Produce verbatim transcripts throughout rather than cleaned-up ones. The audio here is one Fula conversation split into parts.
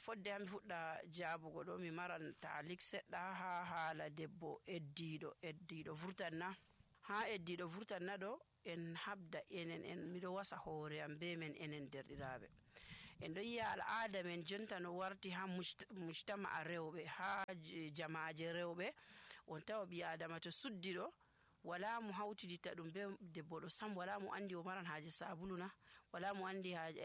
fodde am fuɗɗa jaabugo ɗo mi maran taalik seɗɗa ha haala debbo eddiɗo eddiɗo vurtanna ha eddiɗo vurtanna ɗo en habda enen en miɗo wasa hoore am be men enen derɗiraaɓe en ɗo yiya al'aada men jonta no warti ha mujtama a rewɓe ha jamaaje rewɓe on tawa ɓi adama to suddi ɗo wala mo hawtiditta ɗum be debbo ɗo sam, wala mo andi o maran haaje sabulu na, wala mo andi haaje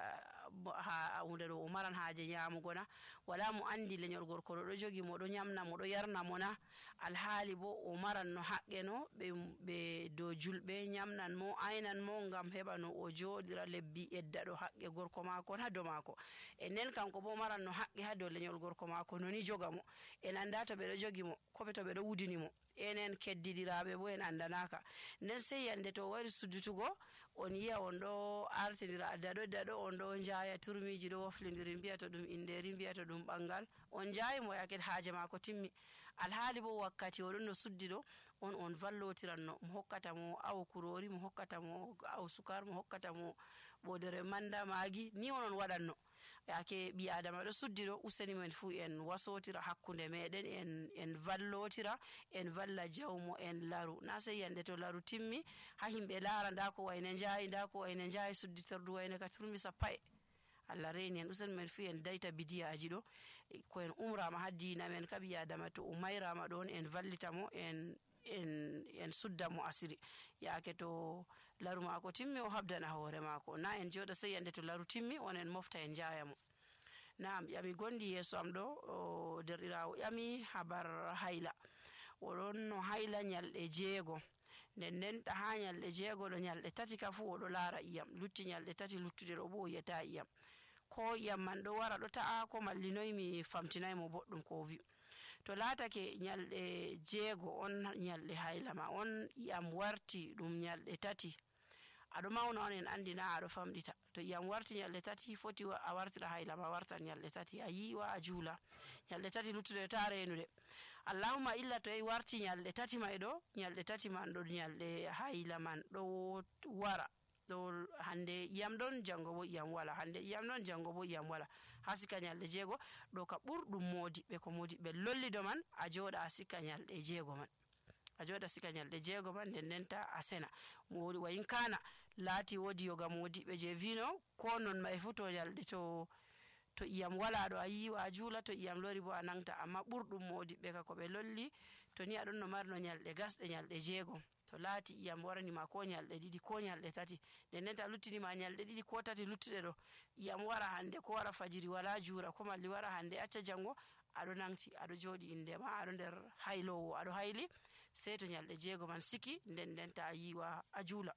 ha hunde ɗo o maran haaje nyamugo na, wala mo andi lenyol gorko ɗo jogi mo ɗo nyamna mo ɗo yarna mo na, alhaali bo o maran no haqqe no ɓe ɓe dow julɓe nyamnan mo aynan mo ngam heɓa no o joɗira lebbi edda ɗo haqqe gorko maako ha dow maako. E nden kanko bo maran no haqqe ha dow lenyol gorko maako noni joga mo, en anda to ɓe ɗo jogi mo ko to ɓe ɗo wudini mo, enen keddidiraɓe bo en andanaka. Nden sey yande to wari suddutugo on yiya on ɗo artidira daɗo daɗo on ɗo jaya turmiji ɗo woflidiri mbiya to ɗum inderi mbiya to ɗum ɓangal on jayi mo yaket haaje mako timmi, alhaali bo wakkati oɗon no suddi ɗo on on vallotiranno mo hokkata mo awo kurori, mo hokkata mo awo sukar, mo hokkata mo ɓodere manda magi, ni onon waɗanno yake ɓi adama ɗo suddi ɗo. Useni men fu en wasotira hakkunde meɗen en en vallotira en valla jawmo en laru, na sey yande to laru timmi ha himɓe laara nda ko wayne njayi nda ko wayne njayi sudditordu wayne ka turmi sappae. Allah reni en, useni men fu en dayta bidiyaji ɗo ko en umrama ha diina men ka ɓi adama to o mayrama ɗon en vallitamo en en en sudda mo asiri yaake to laru mako timmi o habdana hoore mako, na en joɗa sey yande to laru timmi on en mofta en jaya mo. Naam, ƴami gondi yeso am ɗo o derɗirawo ƴami habar hayla, oɗon no hayla nyalɗe jeego, nden nden ta ha nyalɗe jeego ɗo nyalɗe tati ka fu oɗo laara iyam, lutti nyalɗe tati luttuɗe ɗo bo o yiyata iyam, ko iyam man ɗo wara ɗo ta'a ko malli noy mi famtinay mo boɗɗum ko vi. To laatake nyalɗe jeego on nyalɗe hayla ma on iyam warti ɗum nyalɗe tati, aɗo mawna on en andi na aɗo famɗita, to iyam warti nyalɗe tati foti a wartira hayla ma wartan nyalɗe tati, a yiwa a juula nyalɗe tati luttuɗe ta renude. Allahumma illa to yi warti nyalɗe tati may ɗo nyalɗe tati man ɗo nyalɗe hayla man ɗo wara ɗo hande iyam ɗon jango bo iyam wala, hande iyam ɗon jango bo iyam wala, ha sika nyalɗe jeego ɗo ka ɓurɗum modiɓɓe ko modiɓɓe lollido man a joɗa a sika nyalɗe jeego man, a joɗa sika nyalɗe jeego man nden ndenta a sena modi wayin kana laati wodi yoga modiɓɓe je vino ko non may fu to nyalɗe to to iyam wala ɗo a yiwa a juula, to iyam lori bo a nangta, amma ɓurɗum modiɓɓe ka ko ɓe lolli to ni aɗon no marno nyalɗe gasɗe nyalɗe jeego to laati iyam waranima ko nyalɗe ɗiɗi ko nyalɗe tati, nden nden ta luttinima nyalɗe ɗiɗi ko tati luttuɗe ɗo iyam wara hande ko wara fajiri wala juura, ko malli wara hande acca jango aɗo nangti aɗo joɗi indema aɗo nder haylowo aɗo hayli, sey to nyalɗe jeego man siki nden nden ta yiwa a juula.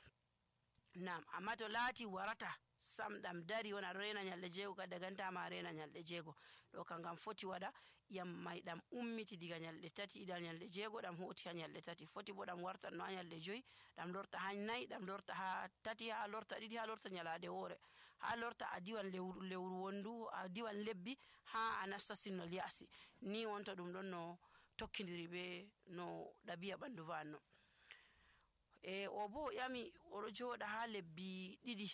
Nam, amma to laati warata sam ɗam dari on aɗo rena nyalɗe jeego ka dagantama rena nyalɗe jeego ɗo ka ngam foti waɗa iyam may ɗam ummiti diga nyalɗe tati ida nyalɗe jeego ɗam hoti ha nyalɗe tati, foti bo ɗam wartan no ha nyalɗe joyi, ɗam lorta ha nayi, ɗam lorta ha tati, ha lorta ɗiɗi, ha lorta nyalade woore, ha lorta a diwan lewru lewru wondu, a diwan lebbi ha a nasta sinnol yasi, ni wonta ɗum ɗon no tokkidiri be no ɗabi'a ɓandu vanno. E o bo ƴami oɗo joɗa ha lebbi ɗiɗi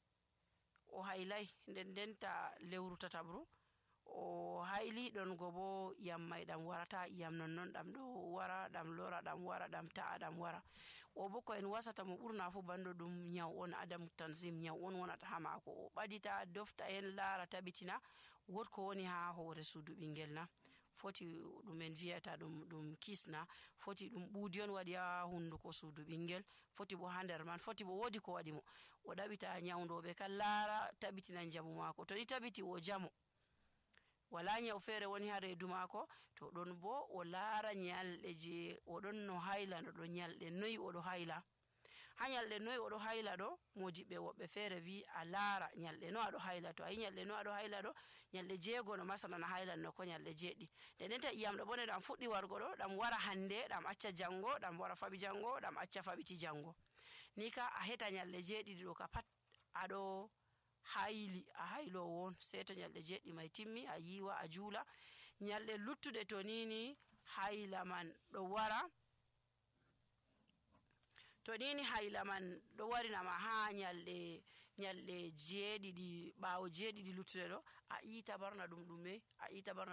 o haylay, nden ndenta lewru tatabru o hayli ɗon go bo iyam may ɗam warata iyam nonnon ɗam ɗo wara ɗam lora ɗam wara ɗam ta'a ɗam wara, o bo ko en wasata mo ɓurna fu bando ɗum nyaw on adamu tanzim, nyaw on wonata ha mako, o ɓadita dofta en laara tabitina wot ko woni ha hoore suudu ɓingel na, foti ɗum en viyata ɗum ɗum kisna, foti ɗum ɓuudi on waɗi ha hunduko suudu ɓingel, foti bo ha nder man, foti bo wodi ko waɗi mo, o ɗaɓita nyawdoɓe kan laara tabitina jamu mako, to ni tabiti o jamo wala nyaw feere woni ha reedu mako, to ɗon bo o laara nyalɗe je oɗon no hayla no ɗo nyalɗe noyi oɗo hayla, ha nyalɗe noyi oɗo hayla ɗo modiɓɓe woɓɓe feere wi a laara nyalɗe no aɗo hayla, to ayi nyalɗe no aɗo hayla ɗo nyalɗe jeego no masana na haylan no ko nyalɗe jeeɗi, nden ndenta iyam ɗo bone ɗam fuɗɗi wargo ɗo ɗam wara hande ɗam acca jango, ɗam wara faɓi jango, ɗam acca faɓiti jango, ni ka a heta nyalɗe jeeɗiɗi ɗo ka pat aɗo hayli a haylowo won, sey to nyalɗe jeeɗi may timmi a yiwa a juula, nyalɗe luttuɗe to nini hayla man ɗo wara, to nini hayla man ɗo warinama ha nyalɗe nyalɗe jeeɗiɗi ɓaawo jeeɗiɗi luttuɗe ɗo a ita barna ɗum ɗume a ita barna